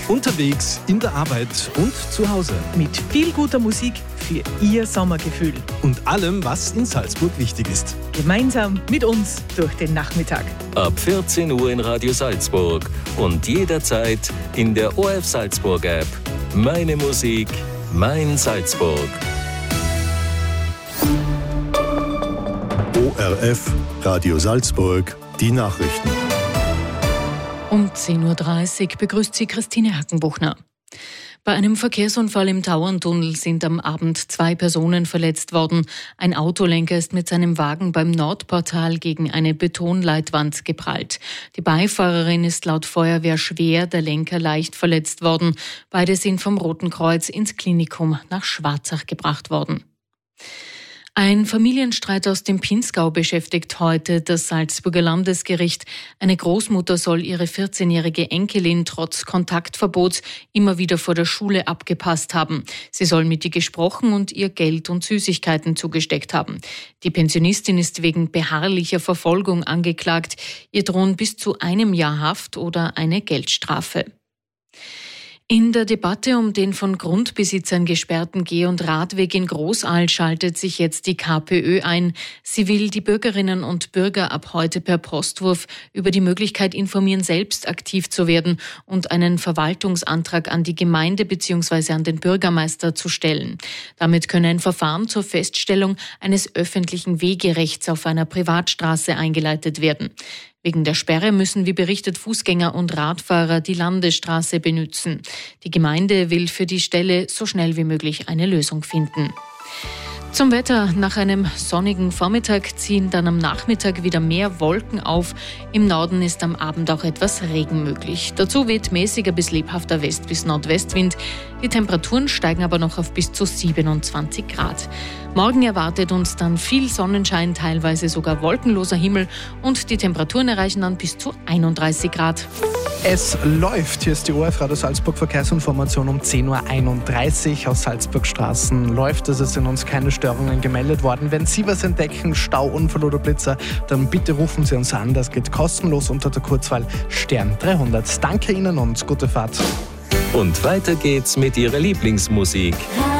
Unterwegs, in der Arbeit und zu Hause. Mit viel guter Musik für Ihr Sommergefühl. Und allem, was in Salzburg wichtig ist. Gemeinsam mit uns durch den Nachmittag. Ab 14 Uhr in Radio Salzburg und jederzeit in der ORF Salzburg App. Meine Musik, mein Salzburg. ORF Radio Salzburg, die Nachrichten. Um 10.30 Uhr begrüßt sie Christine Hackenbuchner. Bei einem Verkehrsunfall im Tauerntunnel sind am Abend 2 Personen verletzt worden. Ein Autolenker ist mit seinem Wagen beim Nordportal gegen eine Betonleitwand geprallt. Die Beifahrerin ist laut Feuerwehr schwer, der Lenker leicht verletzt worden. Beide sind vom Roten Kreuz ins Klinikum nach Schwarzach gebracht worden. Ein Familienstreit aus dem Pinzgau beschäftigt heute das Salzburger Landesgericht. Eine Großmutter soll ihre 14-jährige Enkelin trotz Kontaktverbots immer wieder vor der Schule abgepasst haben. Sie soll mit ihr gesprochen und ihr Geld und Süßigkeiten zugesteckt haben. Die Pensionistin ist wegen beharrlicher Verfolgung angeklagt. Ihr drohen bis zu 1 Jahr Haft oder eine Geldstrafe. In der Debatte um den von Grundbesitzern gesperrten Geh- und Radweg in Großahl schaltet sich jetzt die KPÖ ein. Sie will die Bürgerinnen und Bürger ab heute per Postwurf über die Möglichkeit informieren, selbst aktiv zu werden und einen Verwaltungsantrag an die Gemeinde bzw. an den Bürgermeister zu stellen. Damit könne ein Verfahren zur Feststellung eines öffentlichen Wegerechts auf einer Privatstraße eingeleitet werden. Wegen der Sperre müssen, wie berichtet, Fußgänger und Radfahrer die Landesstraße benutzen. Die Gemeinde will für die Stelle so schnell wie möglich eine Lösung finden. Zum Wetter. Nach einem sonnigen Vormittag ziehen dann am Nachmittag wieder mehr Wolken auf. Im Norden ist am Abend auch etwas Regen möglich. Dazu weht mäßiger bis lebhafter West- bis Nordwestwind. Die Temperaturen steigen aber noch auf bis zu 27 Grad. Morgen erwartet uns dann viel Sonnenschein, teilweise sogar wolkenloser Himmel und die Temperaturen erreichen dann bis zu 31 Grad. Es läuft. Hier ist die ORF Radio Salzburg Verkehrsinformation um 10.31 Uhr. Aus Salzburgstraßen läuft es. Es sind uns keine Störungen gemeldet worden. Wenn Sie was entdecken, Stauunfall oder Blitzer, dann bitte rufen Sie uns an. Das geht kostenlos unter der Kurzwahl Stern 300. Danke Ihnen und gute Fahrt. Und weiter geht's mit Ihrer Lieblingsmusik.